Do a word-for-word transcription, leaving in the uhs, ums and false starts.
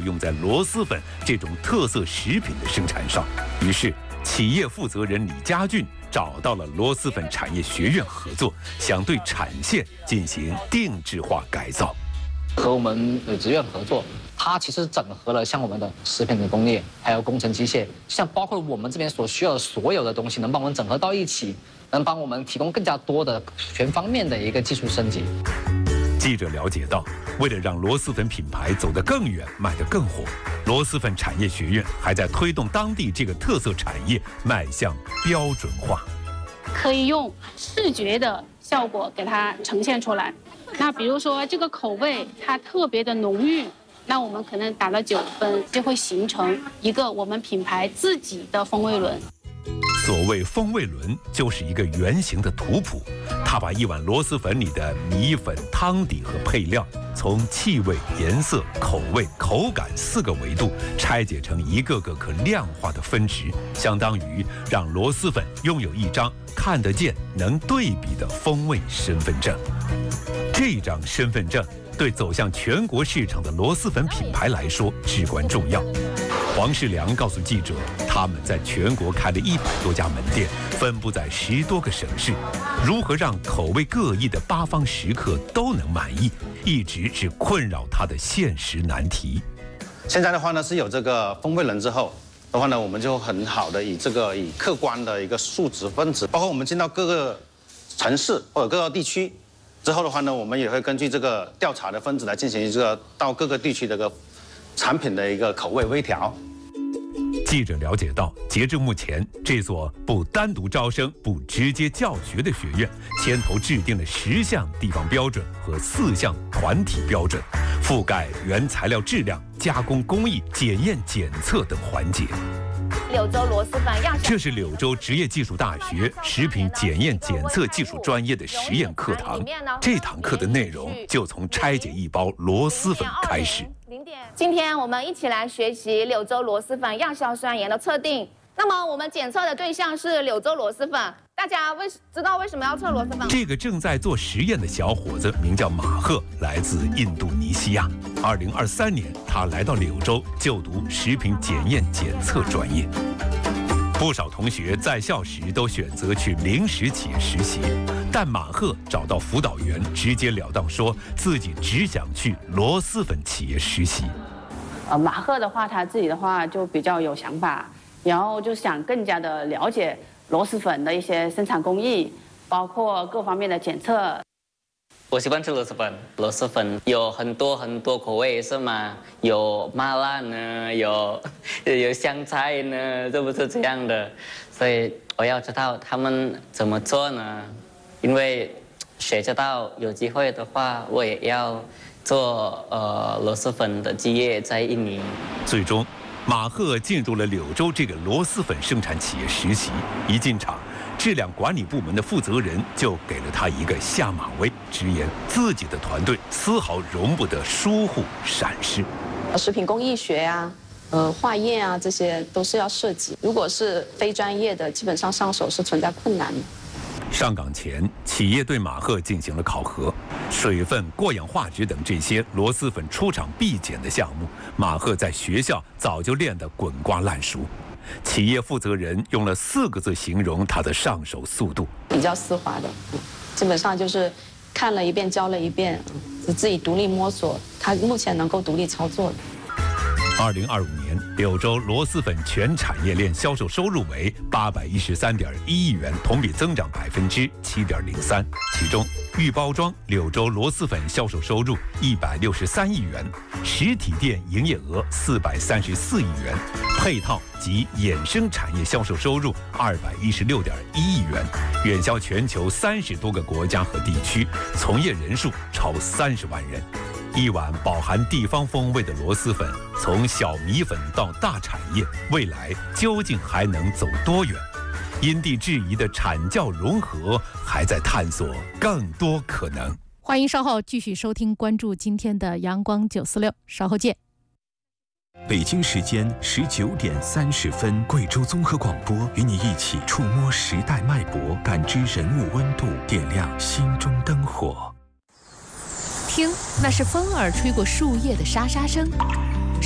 用在螺蛳粉这种特色食品的生产上。于是，企业负责人李家俊找到了螺蛳粉产业学院合作，想对产线进行定制化改造。 和我们呃职院合作，它其实整合了像我们的食品的工业，还有工程机械，像包括我们这边所需要的所有的东西，能帮我们整合到一起，能帮我们提供更加多的全方面的一个技术升级。 记者了解到，为了让螺蛳粉品牌走得更远、卖得更火，螺蛳粉产业学院还在推动当地这个特色产业迈向标准化。 可以用视觉的效果给它呈现出来。那比如说这个口味它特别的浓郁，那我们可能打了九分，就会形成一个我们品牌自己的风味轮。 所谓风味轮，就是一个圆形的图谱，它把一碗螺蛳粉里的米粉、汤底和配料，从气味、颜色、口味、口感四个维度拆解成一个个可量化的分值，相当于让螺蛳粉拥有一张看得见、能对比的风味身份证。这张身份证对走向全国市场的螺蛳粉品牌来说至关重要。黄世良告诉记者，他们在全国开了一百多家门店，分布在十多个省市。如何让口味各异的八方食客都能满意，一直是困扰他的现实难题。 现在的话呢，是有这个风味轮之后的话呢，我们就很好的以这个以客观的一个数值分值，包括我们进到各个城市或者各个地区之后的话呢，我们也会根据这个调查的分值来进行这个到各个地区的一个产品的一个口味微调。 记者了解到，截至目前，这所不单独招生、不直接教学的学院，牵头制定了十项地方标准和四项团体标准，覆盖原材料质量、加工工艺、检验检测等环节。 柳州螺蛳粉样这是柳州职业技术大学食品检验检测技术专业的实验课堂。这堂课的内容就从拆解一包螺蛳粉开始。 今天我们一起来学习柳州螺蛳粉样效酸盐的测定。那么我们检测的对象是柳州螺蛳粉，大家为知道为什么要测螺蛳粉？ 这个正在做实验的小伙子名叫马赫，来自印度尼西亚。二零二三年，他来到柳州就读食品检验检测专业。不少同学在校时都选择去零食企业实习，但马赫找到辅导员，直截了当说自己只想去螺蛳粉企业实习。 呃，马赫的话，他自己的话就比较有想法，然后就想更加的了解螺蛳粉的一些生产工艺，包括各方面的检测。 我喜欢吃螺蛳粉，螺蛳粉有很多很多口味是吗？有麻辣呢，有有香菜呢，是不是这样的？所以我要知道他们怎么做呢？因为谁知道有机会的话，我也要做呃螺蛳粉的基业在印尼。 最终，马赫进入了柳州这个螺蛳粉生产企业实习。一进场，质量管理部门的负责人就给了他一个下马威，直言自己的团队丝毫容不得疏忽闪失。 食品工艺学啊，呃，化验啊，这些都是要涉及。如果是非专业的，基本上上手是存在困难的。 上岗前，企业对马赫进行了考核，水分、过氧化值等这些螺蛳粉出厂必检的项目，马赫在学校早就练得滚瓜烂熟。企业负责人用了四个字形容他的上手速度： 比较丝滑的，基本上就是看了一遍，教了一遍，自己独立摸索。他目前能够独立操作的。 二零二五年，柳州螺蛳粉全产业链销售收入为八百一十三点一亿元，同比增长百分之七点零三。其中，预包装柳州螺蛳粉销售收入一百六十三亿元，实体店营业额四百三十四亿元，配套及衍生产业销售收入二百一十六点一亿元，远销全球三十多个国家和地区，从业人数超三十万人。一碗饱含地方风味的螺蛳粉，从小米粉到大产业，未来究竟还能走多远？因地制宜的产教融合，还在探索更多可能。 欢迎稍后继续收听，关注今天的阳光九四六，稍后见。 北京时间十九点三十分，贵州综合广播与你一起触摸时代脉搏，感知人物温度，点亮心中灯火。 听，那是风儿吹过树叶的沙沙声；